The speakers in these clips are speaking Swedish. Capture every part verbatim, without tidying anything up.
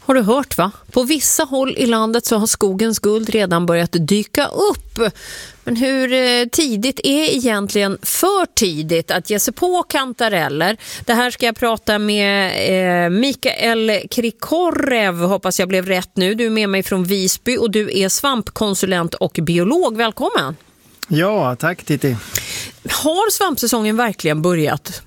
Har du hört va? På vissa håll i landet så har skogens guld redan börjat dyka upp. Men hur tidigt är egentligen för tidigt att ge sig på kantareller? Det här ska jag prata med eh, Mikael Krikorev, hoppas jag blev rätt nu. Du är med mig från Visby och du är svampkonsulent och biolog. Välkommen! Ja, tack Titti. Har svampsäsongen verkligen börjat?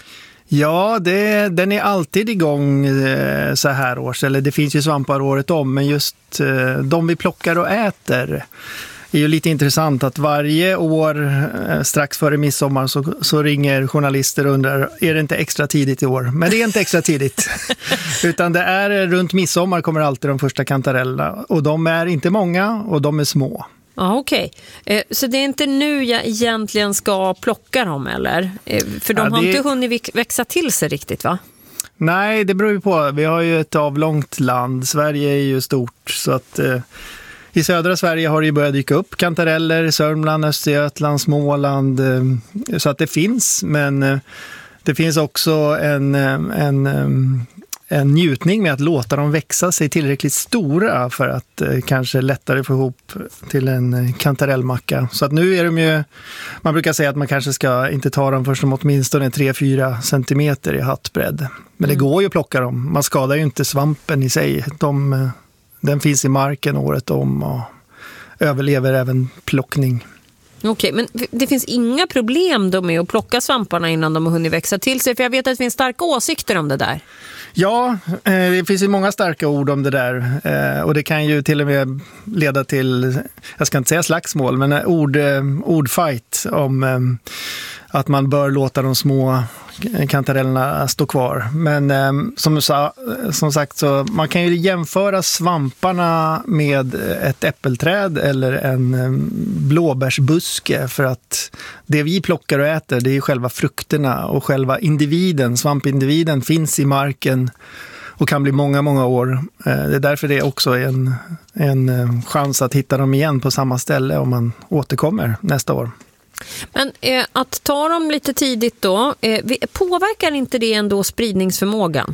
Ja, det, den är alltid igång eh, så här års. Eller det finns ju svampar året om, men just eh, de vi plockar och äter är ju lite intressant att varje år eh, strax före midsommar så, så ringer journalister och undrar, är det inte extra tidigt i år? Men det är inte extra tidigt. Utan det är runt midsommar kommer alltid de första kantarellerna. Och de är inte många och de är små. Ja, okej. Okay. Så det är inte nu jag egentligen ska plocka dem, eller? För de ja, det... har inte hunnit växa till sig riktigt, va? Nej, det beror ju på. Vi har ju ett avlångt land. Sverige är ju stort, så att eh, i södra Sverige har det ju börjat dyka upp kantareller, Sörmland, Östergötland, Småland. Eh, så att det finns, men eh, det finns också en... en eh, en njutning med att låta dem växa sig tillräckligt stora för att eh, kanske lättare få ihop till en kantarellmacka. Så att nu är de ju, man brukar säga att man kanske ska inte ta dem först om åtminstone tre till fyra centimeter i hattbredd. Men mm. det går ju att plocka dem. Man skadar ju inte svampen i sig. De, den finns i marken året om och överlever även plockning. Okej, men det finns inga problem då med att plocka svamparna innan de har hunnit växa till sig? För jag vet att det finns starka åsikter om det där. Ja, det finns ju många starka ord om det där. Och det kan ju till och med leda till, jag ska inte säga slagsmål, men ord, ordfight om att man bör låta de små kantarellerna stå kvar. Men eh, som, sa, som sagt, så man kan ju jämföra svamparna med ett äppelträd eller en eh, blåbärsbuske, för att det vi plockar och äter, det är själva frukterna, och själva individen, svampindividen finns i marken och kan bli många, många år. Eh, det är därför det också är en, en eh, chans att hitta dem igen på samma ställe om man återkommer nästa år. Men eh, att ta dem lite tidigt då, eh, påverkar inte det ändå spridningsförmågan?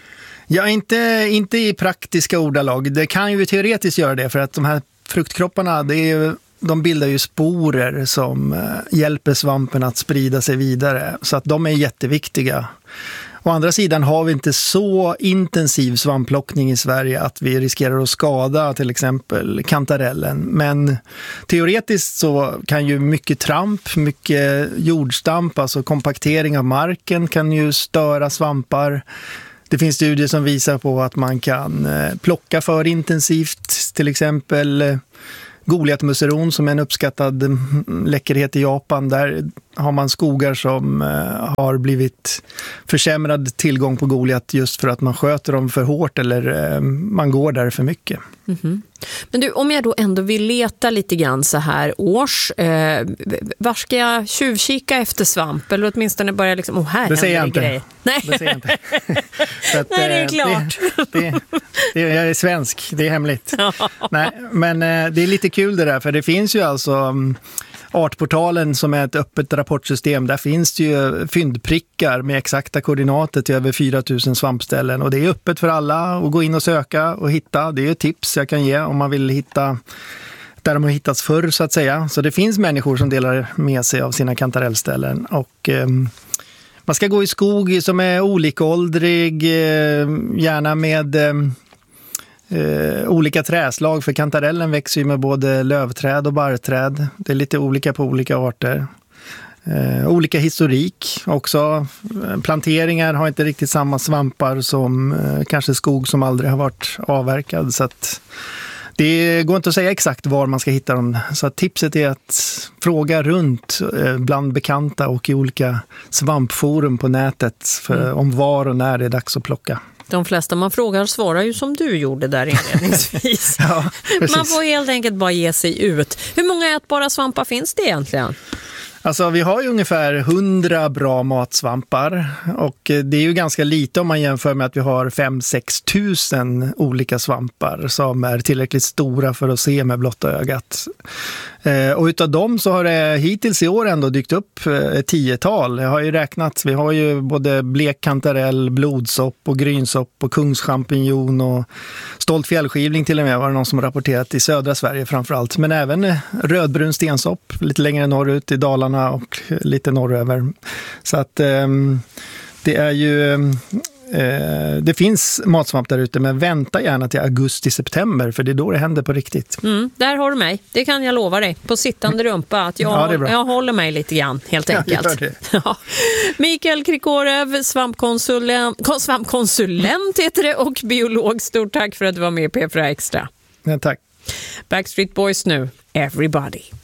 Ja, inte, inte i praktiska ordalag. Det kan ju teoretiskt göra det, för att de här fruktkropparna, det är ju, de bildar ju sporer som eh, hjälper svampen att sprida sig vidare. Så att de är jätteviktiga. Å andra sidan har vi inte så intensiv svampplockning i Sverige att vi riskerar att skada till exempel kantarellen. Men teoretiskt så kan ju mycket tramp, mycket jordstamp, alltså kompaktering av marken, kan ju störa svampar. Det finns studier som visar på att man kan plocka för intensivt, till exempel Goliatmusseron som är en uppskattad läckerhet i Japan. Där har man skogar som eh, har blivit försämrad tillgång på Goliat just för att man sköter dem för hårt eller eh, man går där för mycket. Mm-hmm. Men du, om jag då ändå vill leta lite grann så här års, eh, var ska jag tjuvkika efter svamp? Eller åtminstone börja liksom, åh här det säger jag inte. Grej. Nej. Det säger jag inte. att, Nej, det är klart. Det, det, det, jag är svensk, det är hemligt. Ja. Nej, men eh, det är lite kul det där, för det finns ju alltså um, Artportalen som är ett öppet rapportsystem. Där finns det ju fyndprickar med exakta koordinater till över fyra tusen svampställen. Och det är öppet för alla att gå in och söka och hitta. Det är ett tips jag kan ge om man vill hitta där de har hittats förr så att säga. Så det finns människor som delar med sig av sina kantarellställen. Och eh, man ska gå i skog som är olikåldrig, eh, gärna med... Eh, Uh, olika träslag, för kantarellen växer ju med både lövträd och barrträd. Det är lite olika på olika arter. Uh, olika historik också. Planteringar har inte riktigt samma svampar som uh, kanske skog som aldrig har varit avverkad. Så att det går inte att säga exakt var man ska hitta dem. Så att tipset är att fråga runt uh, bland bekanta och i olika svampforum på nätet för, mm. om var och när det är dags att plocka. De flesta man frågar svarar ju som du gjorde där inledningsvis. Ja, man får helt enkelt bara ge sig ut. Hur många ätbara svampar finns det egentligen? Alltså vi har ju ungefär hundra bra matsvampar och det är ju ganska lite om man jämför med att vi har fem till sex tusen olika svampar som är tillräckligt stora för att se med blotta ögat. Och utav dem så har det hittills i år ändå dykt upp ett tiotal. Jag har ju räknat, vi har ju både blek kantarell, blodsopp och grynsopp och kungschampinjon och stolt fjällskivling till och med var det någon som rapporterat i södra Sverige framförallt. Men även rödbrun stensopp lite längre norrut i Dalarna och lite norröver. Så att eh, det är ju... Eh, det finns matsvamp där ute, men vänta gärna till augusti-september för det är då det händer på riktigt. Mm, där har du mig. Det kan jag lova dig. På sittande rumpa att jag, ja, jag håller mig lite grann helt enkelt. Ja, det ja. Mikael Krikorev, svampkonsulent, svampkonsulent heter det och biolog. Stort tack för att du var med i P fyra Extra. Ja, tack. Backstreet Boys nu. Everybody.